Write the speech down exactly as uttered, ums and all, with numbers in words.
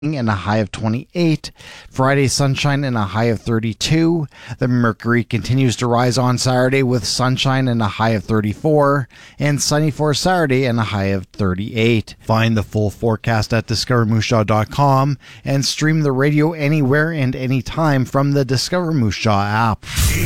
and a high of twenty-eight. Friday, sunshine and a high of thirty-two. The mercury continues to rise on Saturday with sunshine and a high of thirty-four. And sunny for Saturday and a high of thirty-eight. Find the full forecast at discover moose jaw dot com and stream the radio anywhere and anytime from the Discover Moose Jaw app.